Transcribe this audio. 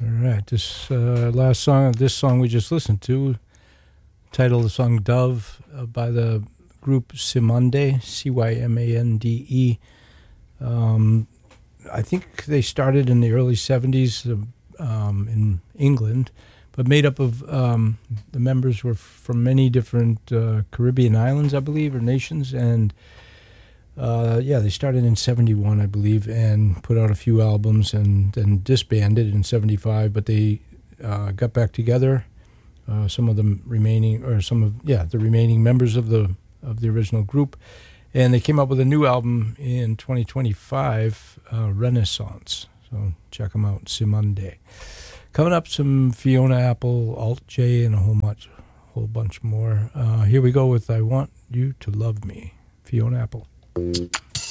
All right, this last song, this song we just listened to, title of the song Dove by the group Cymande, Cymande. I think they started in the early 70s in England, but made up of the members were from many different Caribbean islands, I believe, or nations, and they started in 71, I believe, and put out a few albums and then disbanded in 75, but they got back together, some of the remaining members of the original group, and they came up with a new album in 2025, Renaissance. So check them out, Cymande. Coming up, some Fiona Apple, Alt J, and a whole bunch more. Here we go with I Want You to Love Me, Fiona Apple.